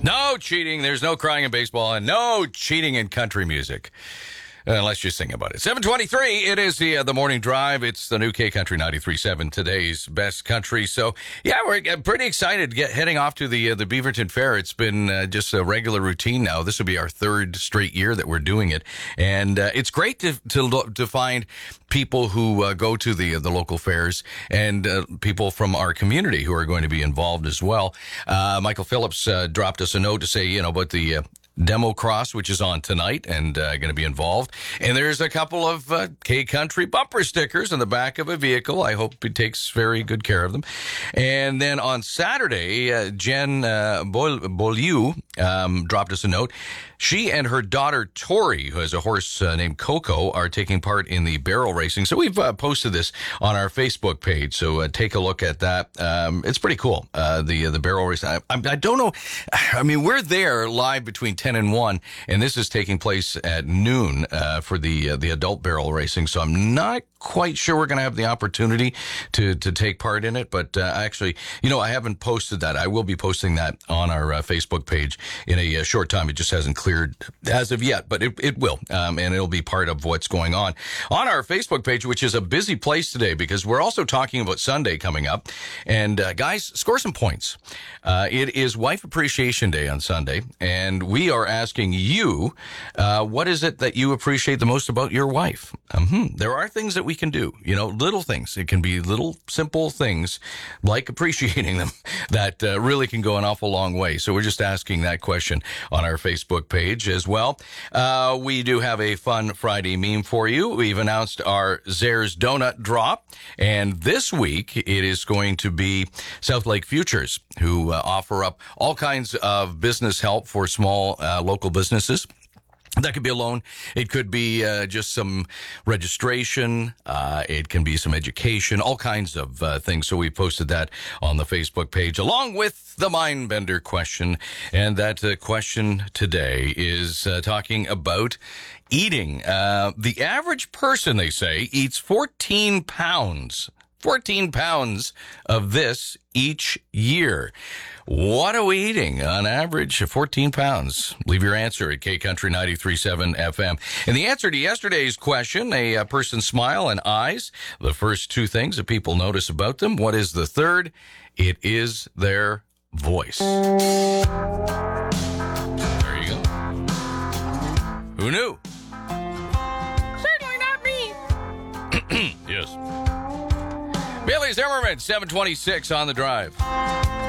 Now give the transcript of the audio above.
No cheating. There's no crying in baseball and no cheating in country music. Unless you sing about it. 7:23, it is the morning drive. It's the new K Country 93.7, today's best country. So, yeah, we're pretty excited heading off to the Beaverton Fair. It's been just a regular routine now. This will be our third straight year that we're doing it. And it's great to find people who go to the local fairs and people from our community who are going to be involved as well. Michael Phillips dropped us a note to say, about the Demo Cross, which is on tonight and going to be involved. And there's a couple of K-Country bumper stickers on the back of a vehicle. I hope he takes very good care of them. And then on Saturday, Jen Beaulieu dropped us a note. She and her daughter, Tori, who has a horse named Coco, are taking part in the barrel racing. So we've posted this on our Facebook page. So take a look at that. It's pretty cool, the barrel racing. I don't know. I mean, we're there live between 10 and 1, and this is taking place at noon for the adult barrel racing. So I'm not quite sure we're going to have the opportunity to take part in it. But actually, I haven't posted that. I will be posting that on our Facebook page in a short time. It just hasn't cleared as of yet, but it will, and it'll be part of what's going on our Facebook page, which is a busy place today because we're also talking about Sunday coming up. And guys, score some points. It is Wife Appreciation Day on Sunday, and we are asking you, what is it that you appreciate the most about your wife? There are things that we can do, little things. It can be little simple things like appreciating them that really can go an awful long way. So we're just asking that question on our Facebook page as well. We do have a fun Friday meme for you. We've announced our Zares Donut drop, and this week it is going to be South Lake Futures, who offer up all kinds of business help for small local businesses. That could be a loan. It could be just some registration. It can be some education, all kinds of things. So we posted that on the Facebook page along with the Mindbender question. And that question today is talking about eating. The average person, they say, eats 14 pounds. 14 pounds of this each year. What are we eating on average? 14 pounds. Leave your answer at K-Country 93.7 FM. And the answer to yesterday's question, a person's smile and eyes, the first two things that people notice about them. What is the third? It is their voice. There you go. Who knew? Certainly not me. Yes. Billy Zimmerman, 726 on the drive.